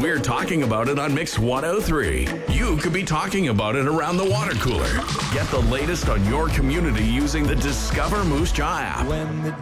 we're talking about it on Mix 103. You could be talking about it around the water cooler. Get the latest on your community using the Discover Moose Jaw app. When the